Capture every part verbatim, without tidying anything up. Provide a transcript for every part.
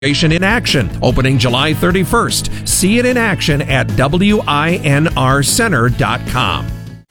in action, opening July thirty-first. See it in action at W I N R center dot com.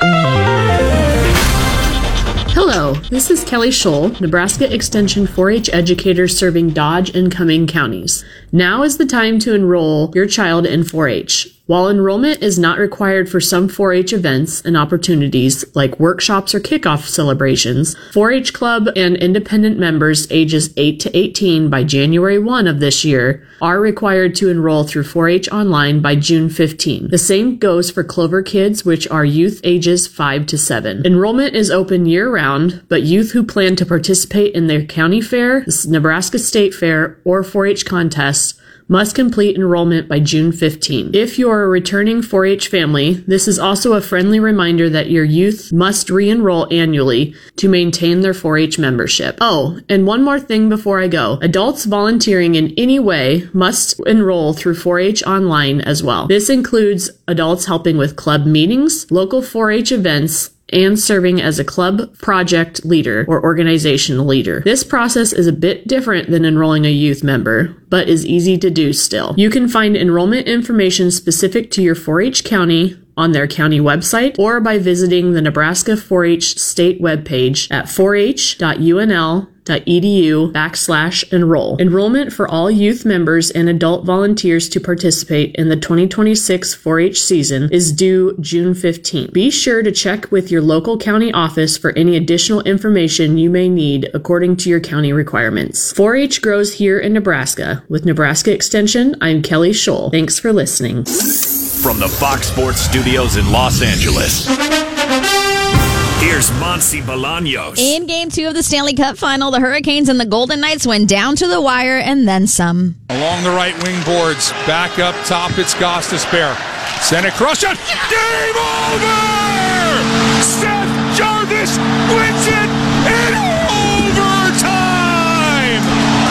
Hello, this is Kelly Scholl, Nebraska Extension four H educator serving Dodge and Cumming counties. Now is the time to enroll your child in four H. While enrollment is not required for some four H events and opportunities like workshops or kickoff celebrations, four H Club and independent members ages eight to eighteen by January first of this year are required to enroll through four H Online by June fifteenth. The same goes for Clover Kids, which are youth ages five to seven. Enrollment is open year-round, but youth who plan to participate in their county fair, Nebraska State Fair, or four H contests must complete enrollment by June fifteenth. If you are a returning four H family, this is also a friendly reminder that your youth must re-enroll annually to maintain their four H membership. Oh, and one more thing before I go. Adults volunteering in any way must enroll through four H Online as well. This includes adults helping with club meetings, local four H events, and serving as a club project leader or organization leader. This process is a bit different than enrolling a youth member, but is easy to do still. You can find enrollment information specific to your four H county on their county website or by visiting the Nebraska four H state webpage at four h dot u n l dot e d u backslash enroll. Enrollment for all youth members and adult volunteers to participate in the twenty twenty-six four H season is due June fifteenth. Be sure to check with your local county office for any additional information you may need according to your county requirements. four H grows here in Nebraska. With Nebraska Extension, I'm Kelly Scholl. Thanks for listening. From the Fox Sports Studios in Los Angeles, here's Monsi Bolaños. In Game two of the Stanley Cup Final, the Hurricanes and the Golden Knights went down to the wire and then some. Along the right wing boards, back up top, it's Gostisbehere. Send it cross shot. Game over! Seth Jarvis wins it in overtime!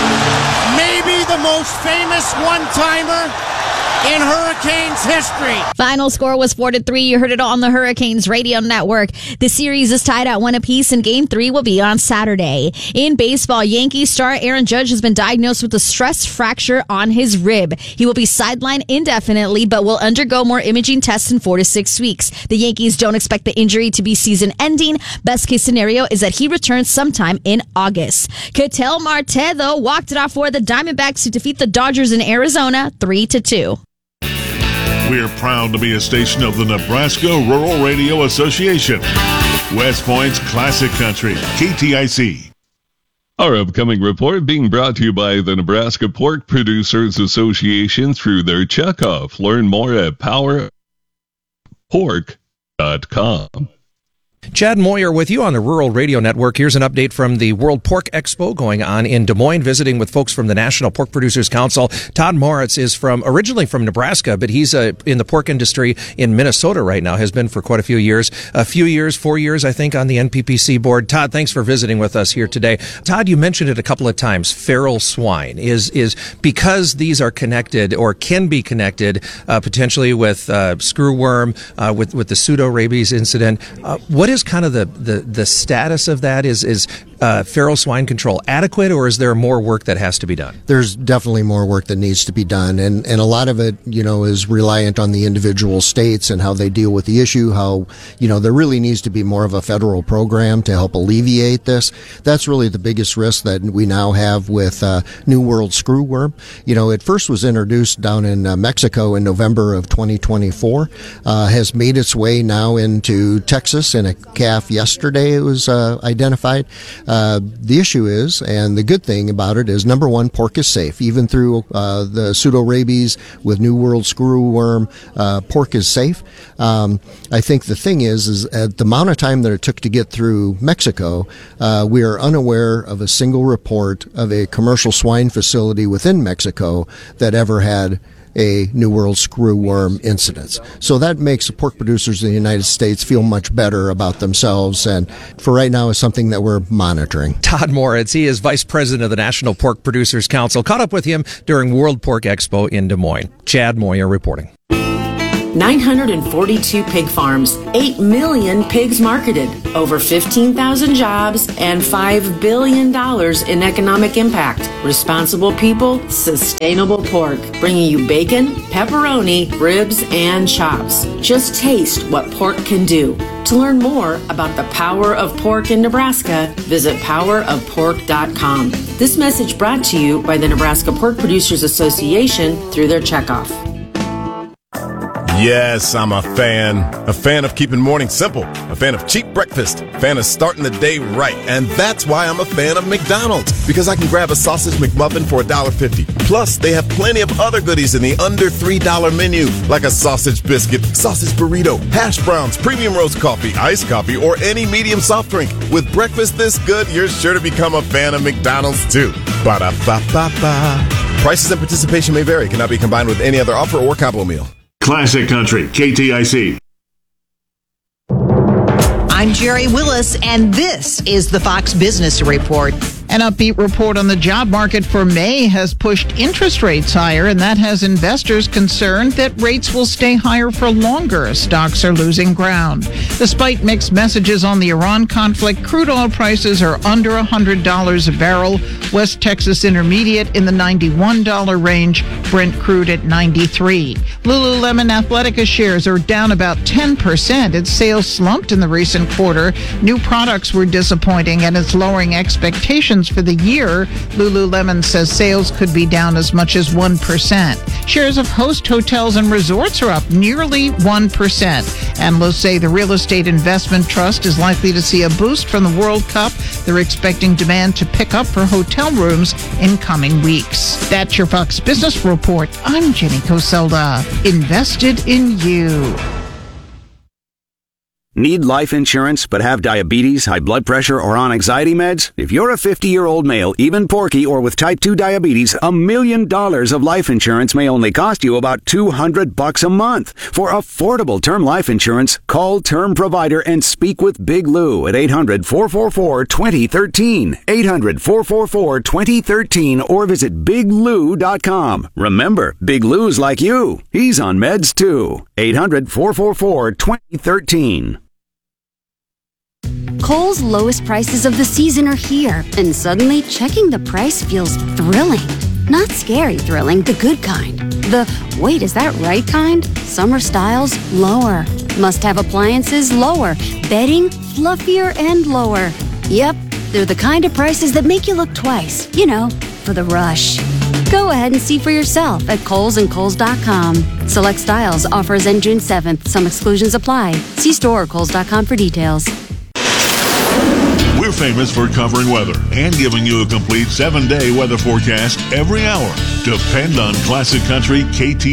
Maybe the most famous one-timer in Hurricanes history. Final score was four to three. You heard it all on the Hurricanes radio network. The series is tied at one apiece, and Game three will be on Saturday. In baseball, Yankees star Aaron Judge has been diagnosed with a stress fracture on his rib. He will be sidelined indefinitely, but will undergo more imaging tests in four to six weeks. The Yankees don't expect the injury to be season-ending. Best case scenario is that he returns sometime in August. Ketel Marte, though, walked it off for the Diamondbacks to defeat the Dodgers in Arizona three to two. We're proud to be a station of the Nebraska Rural Radio Association. West Point's Classic Country, K T I C. Our upcoming report being brought to you by the Nebraska Pork Producers Association through their checkoff. Learn more at power pork dot com. Chad Moyer with you on the Rural Radio Network. Here's an update from the World Pork Expo going on in Des Moines, visiting with folks from the National Pork Producers Council. Todd Moritz is from originally from Nebraska, but he's uh, in the pork industry in Minnesota right now, has been for quite a few years. A few years, four years, I think, on the N P P C board. Todd, thanks for visiting with us here today. Todd, you mentioned it a couple of times, feral swine. Is is because these are connected or can be connected uh, potentially with uh, screwworm, uh, with, with the pseudo-rabies incident. Uh, what is kind of the, the, the status of that? Is is uh, feral swine control adequate, or is there more work that has to be done? There's definitely more work that needs to be done, and, and a lot of it, you know, is reliant on the individual states and how they deal with the issue, how, you know, there really needs to be more of a federal program to help alleviate this. That's really the biggest risk that we now have with uh, New World screwworm. You know, it first was introduced down in uh, Mexico in November of twenty twenty-four, uh, has made its way now into Texas in a calf yesterday. It was uh, identified. Uh, the issue is, and the good thing about it is, number one, pork is safe. Even through uh, the pseudo-rabies with New World screwworm, uh, pork is safe. Um, I think the thing is, is at the amount of time that it took to get through Mexico, uh, we are unaware of a single report of a commercial swine facility within Mexico that ever had a New World screwworm incidents. So that makes the pork producers in the United States feel much better about themselves, and for right now is something that we're monitoring. Todd Moritz, he is Vice President of the National Pork Producers Council. Caught up with him during World Pork Expo in Des Moines. Chad Moyer reporting. nine hundred forty-two pig farms, eight million pigs marketed, over fifteen thousand jobs, and five billion dollars in economic impact. Responsible people, sustainable pork, bringing you bacon, pepperoni, ribs, and chops. Just taste what pork can do. To learn more about the power of pork in Nebraska, visit power of pork dot com. This message brought to you by the Nebraska Pork Producers Association through their checkoff. Yes, I'm a fan. A fan of keeping mornings simple. A fan of cheap breakfast. A fan of starting the day right. And that's why I'm a fan of McDonald's. Because I can grab a sausage McMuffin for one dollar fifty. Plus, they have plenty of other goodies in the under three dollar menu. Like a sausage biscuit, sausage burrito, hash browns, premium roast coffee, iced coffee, or any medium soft drink. With breakfast this good, you're sure to become a fan of McDonald's too. Ba-da-ba-ba-ba. Prices and participation may vary. Cannot be combined with any other offer or combo meal. Classic Country, K T I C. I'm Jerry Willis, and this is the Fox Business Report. An upbeat report on the job market for May has pushed interest rates higher, and that has investors concerned that rates will stay higher for longer as stocks are losing ground. Despite mixed messages on the Iran conflict, crude oil prices are under one hundred dollars a barrel. West Texas Intermediate in the ninety-one dollars range, Brent crude at ninety-three dollars. Lululemon Athletica shares are down about ten percent. Its sales slumped in the recent quarter. New products were disappointing, and it's lowering expectations for the year. Lululemon says sales could be down as much as one percent. Shares of Host Hotels and Resorts are up nearly one percent. Analysts say the Real Estate Investment Trust is likely to see a boost from the World Cup. They're expecting demand to pick up for hotel rooms in coming weeks. That's your Fox Business Report. I'm Jenny Coselda. Invested in you. Need life insurance but have diabetes, high blood pressure, or on anxiety meds? If you're a fifty-year-old male, even porky, or with type two diabetes, a million dollars of life insurance may only cost you about two hundred bucks a month. For affordable term life insurance, call Term Provider and speak with Big Lou at eight hundred, four four four, two zero one three, eight hundred, four four four, two zero one three, or visit big lou dot com. Remember, Big Lou's like you. He's on meds too. eight hundred, four four four, two zero one three. Kohl's lowest prices of the season are here, and suddenly checking the price feels thrilling. Not scary thrilling, the good kind. The, wait, is that right kind? Summer styles, lower. Must-have appliances, lower. Bedding, fluffier and lower. Yep, they're the kind of prices that make you look twice. You know, for the rush. Go ahead and see for yourself at Kohl's and Kohl's dot com. Select styles, offers end June seventh. Some exclusions apply. See store or Kohl's dot com for details. We're famous for covering weather and giving you a complete seven-day weather forecast every hour. Depend on Classic Country K T